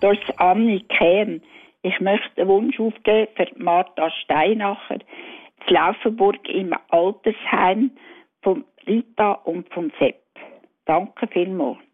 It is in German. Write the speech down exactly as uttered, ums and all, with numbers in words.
Das ist Anni Kern. Ich möchte einen Wunsch aufgeben für Martha Steinacher, zu Laufenburg im Altersheim von Rita und von Sepp. Danke vielmals.